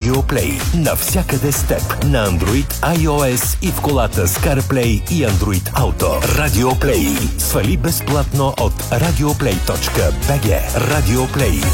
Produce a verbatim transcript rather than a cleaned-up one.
Radio Play. Навсякъде с теб. На Android, iOS и в колата с CarPlay и Android Auto. Radio Play. Свали безплатно от радиоплей точка би джи. Radio Play.